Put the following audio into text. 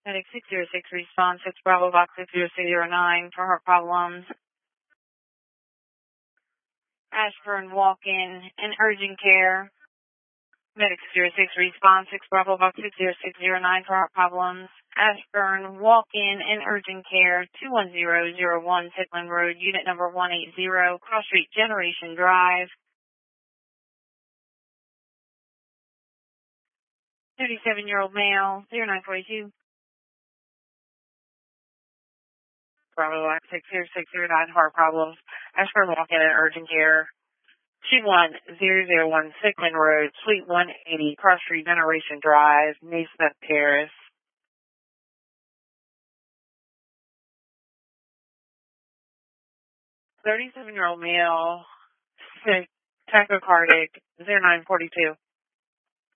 Medic 606 response, 6 Bravo Box 60609 for heart problems. Ashburn walk-in and urgent care. Medic 06 response, 6 Bravo Box 60609 for heart problems. Ashburn walk-in and urgent care, 21001 Tickland Road, unit number 180, Cross Street Generation Drive. 37-year-old male, 0942. Bravo Box 60609 heart problems. Ashburn walk-in and urgent care. 21001 Sickman Road, Suite 180, Cross Street Generation Drive, Naismith Terrace. 37-year-old male, tachycardic, 0942.